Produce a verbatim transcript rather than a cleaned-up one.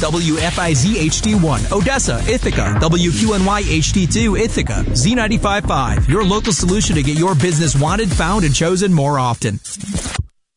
W F I Z H D one, Odessa, Ithaca, W Q N Y H D two, Ithaca, Z ninety-five point five, your local solution to get your business wanted, found, and chosen more often.